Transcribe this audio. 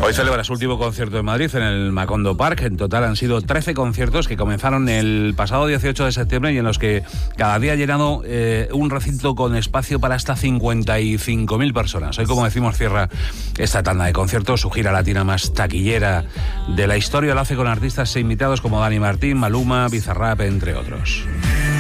Hoy celebra su último concierto en Madrid, en el Macondo Park. En total han sido 13 conciertos que comenzaron el pasado 18 de septiembre y en los que cada día ha llenado un recinto con espacio para hasta 55.000 personas. Hoy, como decimos, cierra esta tanda de conciertos, su gira latina más taquillera de la historia. Lo hace con artistas e invitados como Dani Martín, Maluma, Bizarrap, entre otros.